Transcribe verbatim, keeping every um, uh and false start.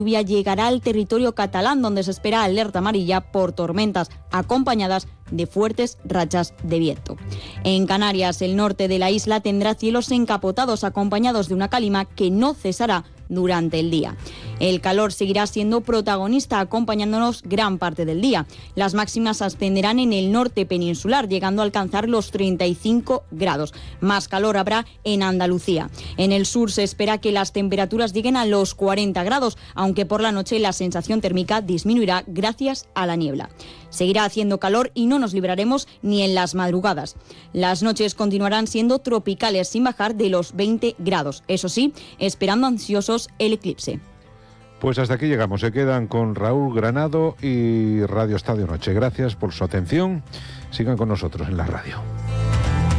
lluvia llegará al territorio catalán, donde se espera alerta amarilla por tormentas acompañadas de fuertes rachas de viento. En Canarias, el norte de la isla tendrá cielos encapotados acompañados de una calima que no cesará durante el día. El calor seguirá siendo protagonista acompañándonos gran parte del día. Las máximas ascenderán en el norte peninsular, llegando a alcanzar los treinta y cinco grados. Más calor habrá en Andalucía. En el sur se espera que las temperaturas lleguen a los cuarenta grados, aunque por la noche la sensación térmica disminuirá gracias a la niebla. Seguirá haciendo calor y no nos libraremos ni en las madrugadas. Las noches continuarán siendo tropicales sin bajar de los veinte grados. Eso sí, esperando ansiosos el eclipse. Pues hasta aquí llegamos. Se quedan con Raúl Granado y Radio Estadio Noche. Gracias por su atención. Sigan con nosotros en la radio.